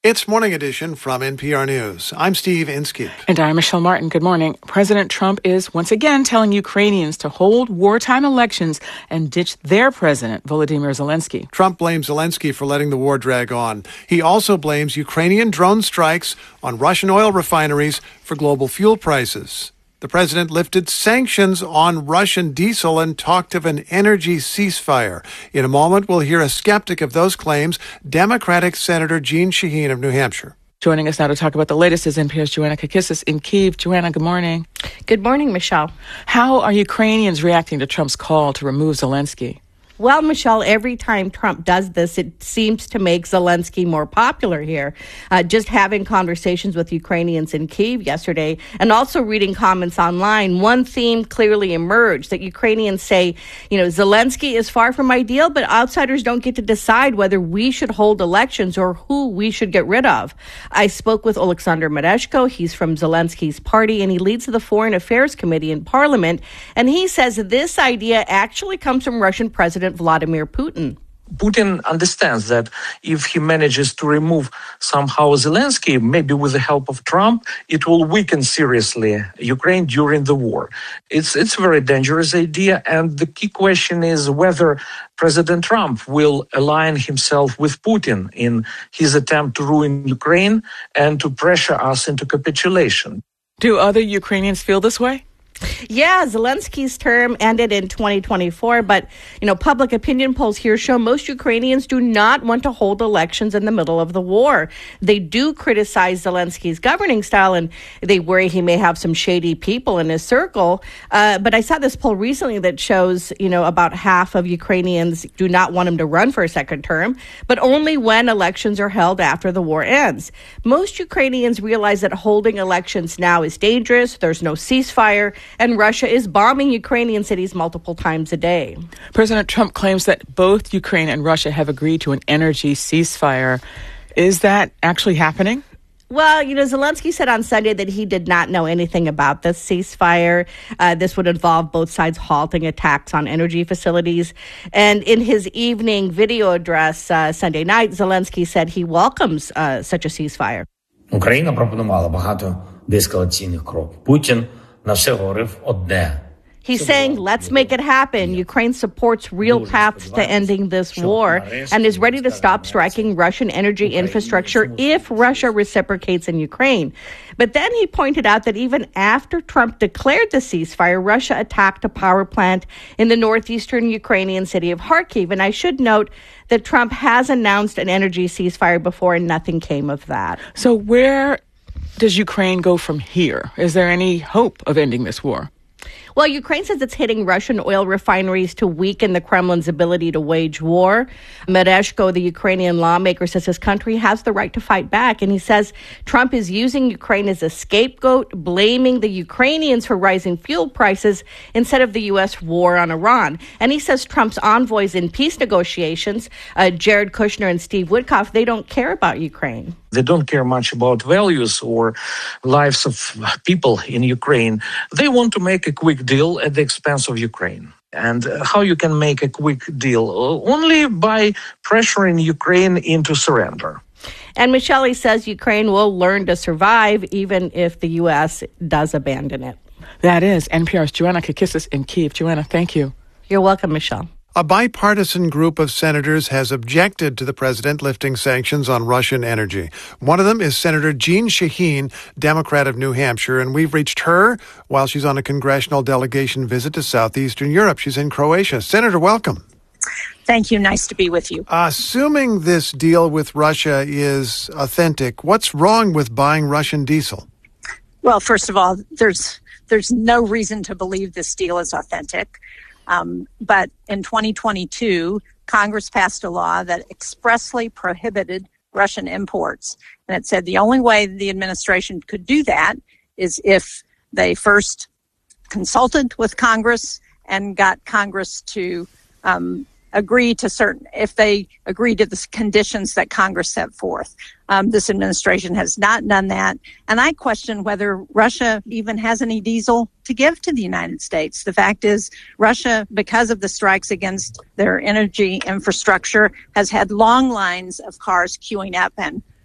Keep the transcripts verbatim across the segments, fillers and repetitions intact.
It's Morning Edition from N P R News. I'm Steve Inskeep. And I'm Michelle Martin. Good morning. President Trump is once again telling Ukrainians to hold wartime elections and ditch their president, Volodymyr Zelensky. Trump blames Zelensky for letting the war drag on. He also blames Ukrainian drone strikes on Russian oil refineries for global fuel prices. The president lifted sanctions on Russian diesel and talked of an energy ceasefire. In a moment, we'll hear a skeptic of those claims, Democratic Senator Jeanne Shaheen of New Hampshire. Joining us now to talk about the latest is N P R's Joanna Kakissis in Kyiv. Joanna, good morning. Good morning, Michelle. How are Ukrainians reacting to Trump's call to remove Zelensky? Well, Michelle, every time Trump does this, it seems to make Zelensky more popular here. Uh, just having conversations with Ukrainians in Kyiv yesterday and also reading comments online, one theme clearly emerged that Ukrainians say, you know, Zelensky is far from ideal, but outsiders don't get to decide whether we should hold elections or who we should get rid of. I spoke with Oleksandr Mereshko. He's from Zelensky's party, and he leads the Foreign Affairs Committee in Parliament. And he says this idea actually comes from Russian President Vladimir Putin. Putin understands that if he manages to remove somehow Zelensky, maybe with the help of Trump, it will weaken seriously Ukraine during the war. It's it's a very dangerous idea, and the key question is whether President Trump will align himself with Putin in his attempt to ruin Ukraine and to pressure us into capitulation. Do other Ukrainians feel this way? Yeah, Zelensky's term ended in twenty twenty-four, but, you know, public opinion polls here show most Ukrainians do not want to hold elections in the middle of the war. They do criticize Zelensky's governing style, and they worry he may have some shady people in his circle. Uh, but I saw this poll recently that shows, you know, about half of Ukrainians do not want him to run for a second term, but only when elections are held after the war ends. Most Ukrainians realize that holding elections now is dangerous. There's no ceasefire. And Russia is bombing Ukrainian cities multiple times a day. President Trump claims that both Ukraine and Russia have agreed to an energy ceasefire. Is that actually happening? Well, you know, Zelensky said on Sunday that he did not know anything about this ceasefire. Uh, this would involve both sides halting attacks on energy facilities. And in his evening video address uh, Sunday night, Zelensky said he welcomes uh, such a ceasefire. Україна пропонувала багато деескалаційних кроків. Путін на все говорив одне. He's saying, let's make it happen. Ukraine supports real paths to ending this war and is ready to stop striking Russian energy infrastructure if Russia reciprocates in Ukraine. But then he pointed out that even after Trump declared the ceasefire, Russia attacked a power plant in the northeastern Ukrainian city of Kharkiv. And I should note that Trump has announced an energy ceasefire before and nothing came of that. So where does Ukraine go from here? Is there any hope of ending this war? Well, Ukraine says it's hitting Russian oil refineries to weaken the Kremlin's ability to wage war. Mereshko, the Ukrainian lawmaker, says his country has the right to fight back. And he says Trump is using Ukraine as a scapegoat, blaming the Ukrainians for rising fuel prices instead of the U S war on Iran. And he says Trump's envoys in peace negotiations, uh, Jared Kushner and Steve Witkoff, they don't care about Ukraine. They don't care much about values or lives of people in Ukraine. They want to make a quick deal at the expense of Ukraine. And how you can make a quick deal? Only by pressuring Ukraine into surrender. And Michelle says Ukraine will learn to survive even if the U S does abandon it. That is N P R's Joanna Kakissis in Kyiv. Joanna, thank you. You're welcome, Michelle. A bipartisan group of senators has objected to the president lifting sanctions on Russian energy. One of them is Senator Jeanne Shaheen, Democrat of New Hampshire, and we've reached her while she's on a congressional delegation visit to southeastern Europe. She's in Croatia. Senator, welcome. Thank you. Nice to be with you. Assuming this deal with Russia is authentic, what's wrong with buying Russian diesel? Well, first of all, there's there's no reason to believe this deal is authentic. Um, but in twenty twenty-two, Congress passed a law that expressly prohibited Russian imports. And it said the only way the administration could do that is if they first consulted with Congress and got Congress to um, agree to certain, if they agree to the conditions that Congress set forth. Um, this administration has not done that. And I question whether Russia even has any diesel to give to the United States. The fact is, Russia, because of the strikes against their energy infrastructure, has had long lines of cars queuing up and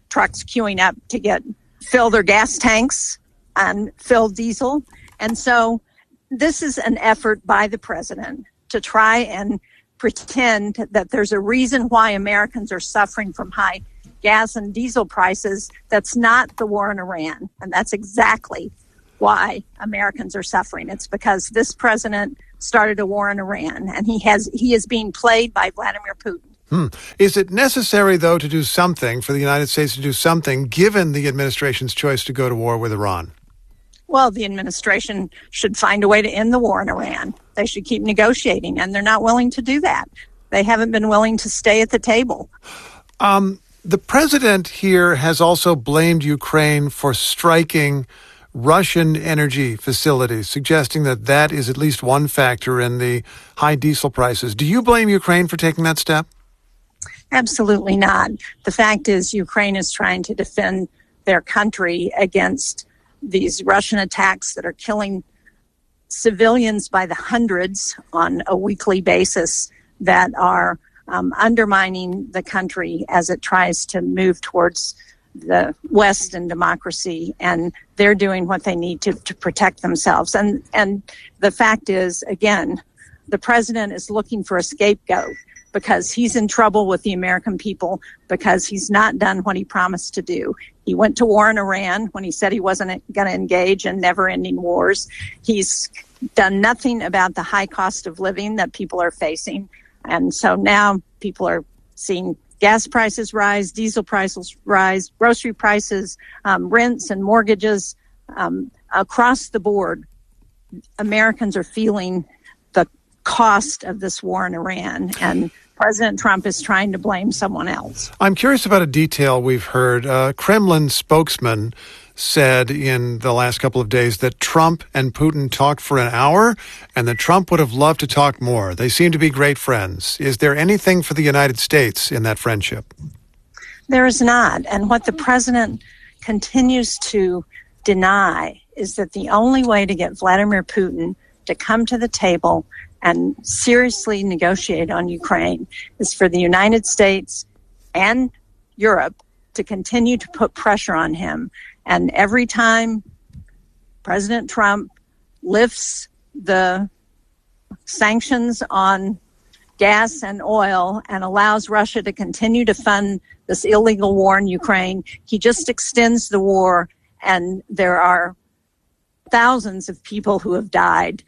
trucks queuing up to get fill their gas tanks and fill diesel. And so this is an effort by the president to try and pretend that there's a reason why Americans are suffering from high gas and diesel prices. That's not the war in Iran. And that's exactly why Americans are suffering. It's because this president started a war in Iran, and he has he is being played by Vladimir Putin. Hmm. Is it necessary, though, to do something, for the United States to do something, given the administration's choice to go to war with Iran? Well, the administration should find a way to end the war in Iran. They should keep negotiating, and they're not willing to do that. They haven't been willing to stay at the table. Um, the president here has also blamed Ukraine for striking Russian energy facilities, suggesting that that is at least one factor in the high diesel prices. Do you blame Ukraine for taking that step? Absolutely not. The fact is, Ukraine is trying to defend their country against these Russian attacks that are killing civilians by the hundreds on a weekly basis, that are um, undermining the country as it tries to move towards the West and democracy, and they're doing what they need to, to protect themselves. And and the fact is, again, the president is looking for a scapegoat because he's in trouble with the American people because he's not done what he promised to do. He went to war in Iran when he said he wasn't going to engage in never-ending wars. He's done nothing about the high cost of living that people are facing. And so now people are seeing gas prices rise, diesel prices rise, grocery prices, um, rents and mortgages um, across the board. Americans are feeling the cost of this war in Iran, and President Trump is trying to blame someone else. I'm curious about a detail we've heard. A Kremlin spokesman said in the last couple of days that Trump and Putin talked for an hour and that Trump would have loved to talk more. They seem to be great friends. Is there anything for the United States in that friendship? There is not. And what the president continues to deny is that the only way to get Vladimir Putin to come to the table and seriously negotiate on Ukraine is for the United States and Europe to continue to put pressure on him. And every time President Trump lifts the sanctions on gas and oil and allows Russia to continue to fund this illegal war in Ukraine, he just extends the war, and there are thousands of people who have died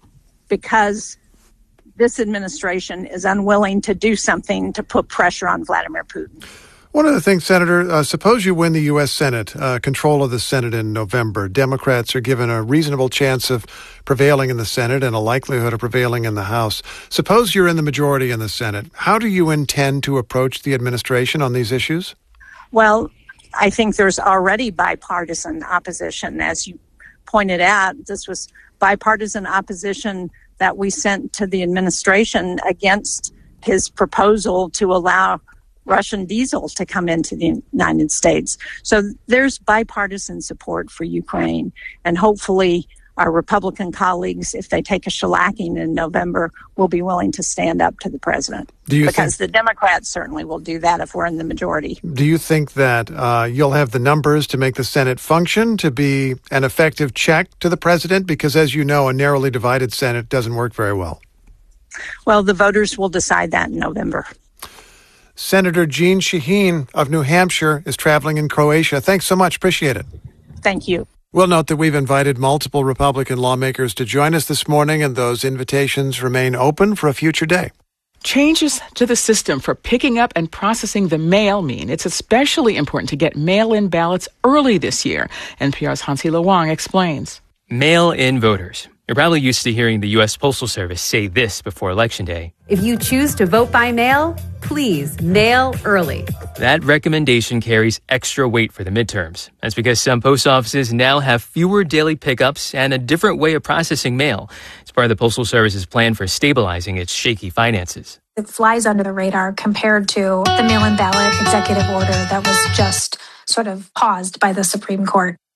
because this administration is unwilling to do something to put pressure on Vladimir Putin. One of the things, Senator, uh, suppose you win the U S. Senate, uh, control of the Senate in November. Democrats are given a reasonable chance of prevailing in the Senate and a likelihood of prevailing in the House. Suppose you're in the majority in the Senate. How do you intend to approach the administration on these issues? Well, I think there's already bipartisan opposition. As you pointed out, this was bipartisan opposition that we sent to the administration against his proposal to allow Russian diesel to come into the United States. So there's bipartisan support for Ukraine, and hopefully our Republican colleagues, if they take a shellacking in November, will be willing to stand up to the president. Do you because think, the Democrats certainly will do that if we're in the majority. Do you think that uh, you'll have the numbers to make the Senate function, to be an effective check to the president? Because as you know, a narrowly divided Senate doesn't work very well. Well, the voters will decide that in November. Senator Jeanne Shaheen of New Hampshire is traveling in Croatia. Thanks so much. Appreciate it. Thank you. We'll note that we've invited multiple Republican lawmakers to join us this morning, and those invitations remain open for a future day. Changes to the system for picking up and processing the mail mean it's especially important to get mail-in ballots early this year. N P R's Hansi Lo Wang explains. Mail-in voters. You're probably used to hearing the U S. Postal Service say this before Election Day. If you choose to vote by mail, please mail early. That recommendation carries extra weight for the midterms. That's because some post offices now have fewer daily pickups and a different way of processing mail. It's part of the Postal Service's plan for stabilizing its shaky finances. It flies under the radar compared to the mail-in ballot executive order that was just sort of paused by the Supreme Court.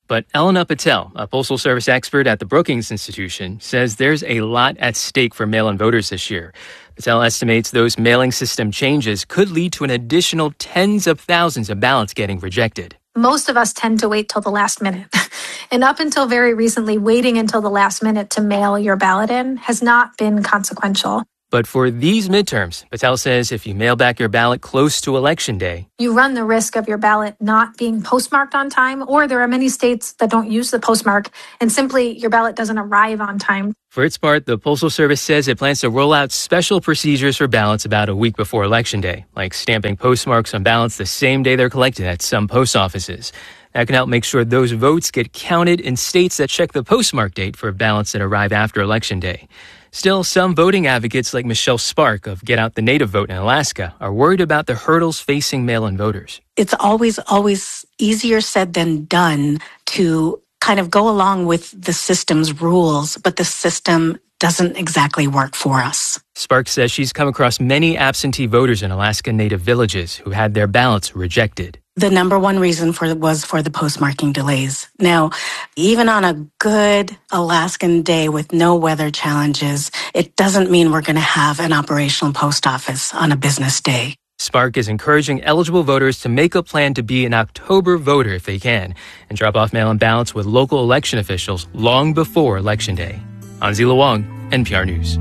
But Elena Patel, a Postal Service expert at the Brookings Institution, says there's a lot at stake for mail-in voters this year. Patel estimates those mailing system changes could lead to an additional tens of thousands of ballots getting rejected. Most of us tend to wait till the last minute. And up until very recently, waiting until the last minute to mail your ballot in has not been consequential. But for these midterms, Patel says if you mail back your ballot close to Election Day, you run the risk of your ballot not being postmarked on time, or there are many states that don't use the postmark, and simply your ballot doesn't arrive on time. For its part, the Postal Service says it plans to roll out special procedures for ballots about a week before Election Day, like stamping postmarks on ballots the same day they're collected at some post offices. That can help make sure those votes get counted in states that check the postmark date for ballots that arrive after Election Day. Still, some voting advocates like Michelle Spark of Get Out the Native Vote in Alaska are worried about the hurdles facing mail-in voters. It's always, always easier said than done to kind of go along with the system's rules, but the system doesn't exactly work for us. Spark says she's come across many absentee voters in Alaska Native villages who had their ballots rejected. The number one reason for was for the postmarking delays. Now, even on a good Alaskan day with no weather challenges, it doesn't mean we're going to have an operational post office on a business day. Spark is encouraging eligible voters to make a plan to be an October voter if they can, and drop off mail-in ballots with local election officials long before Election Day. Hansi Luong, N P R News.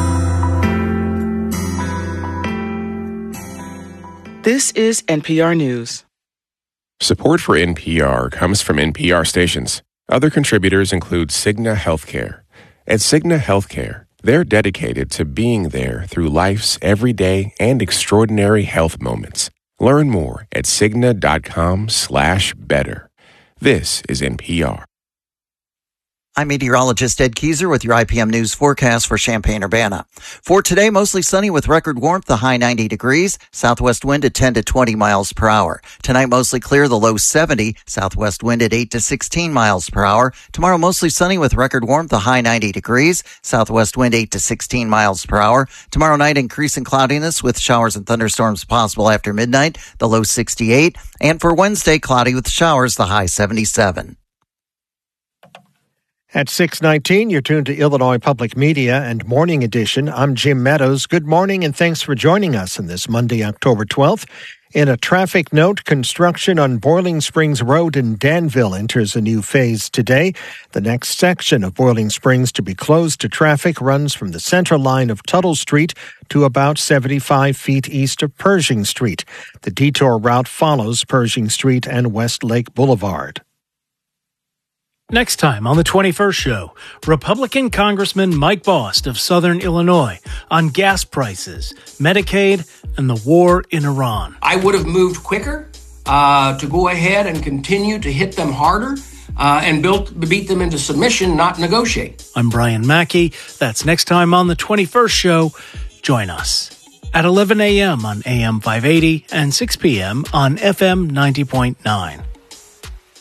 This is N P R News. Support for N P R comes from N P R stations. Other contributors include Cigna Healthcare. At Cigna Healthcare, they're dedicated to being there through life's everyday and extraordinary health moments. Learn more at Cigna.com slash better. This is N P R. I'm meteorologist Ed Keyser with your I P M News forecast for Champaign-Urbana. For today, mostly sunny with record warmth, the high ninety degrees, southwest wind at ten to twenty miles per hour. Tonight, mostly clear, the low seventy, southwest wind at eight to sixteen miles per hour. Tomorrow, mostly sunny with record warmth, the high ninety degrees, southwest wind eight to sixteen miles per hour. Tomorrow night, increasing cloudiness with showers and thunderstorms possible after midnight, the low sixty-eight. And for Wednesday, cloudy with showers, the high seventy-seven. At six nineteen, you're tuned to Illinois Public Media and Morning Edition. I'm Jim Meadows. Good morning and thanks for joining us on this Monday, October twelfth. In a traffic note, construction on Boiling Springs Road in Danville enters a new phase today. The next section of Boiling Springs to be closed to traffic runs from the center line of Tuttle Street to about seventy-five feet east of Pershing Street. The detour route follows Pershing Street and West Lake Boulevard. Next time on the twenty-first show, Republican Congressman Mike Bost of Southern Illinois on gas prices, Medicaid, and the war in Iran. I would have moved quicker uh, to go ahead and continue to hit them harder uh, and built, beat them into submission, not negotiate. I'm Brian Mackey. That's next time on the twenty-first show. Join us at eleven a.m. on A M five eighty and six p.m. on F M ninety point nine.